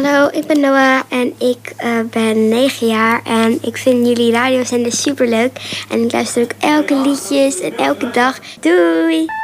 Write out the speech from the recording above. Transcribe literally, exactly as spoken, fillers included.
Hallo, ik ben Noah en ik uh, ben negen jaar en ik vind jullie radiozender superleuk. En ik luister ook elke liedjes en elke dag. Doei!